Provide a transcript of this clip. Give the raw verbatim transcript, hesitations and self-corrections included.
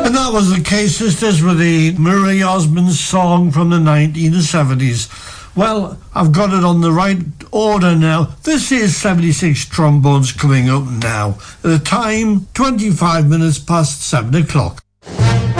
And that was the Case Sisters with the Marie Osmond song from the nineteen seventies. Well, I've got it on the right order now. This is seventy-six Trombones coming up now. At the time, twenty-five minutes past seven o'clock.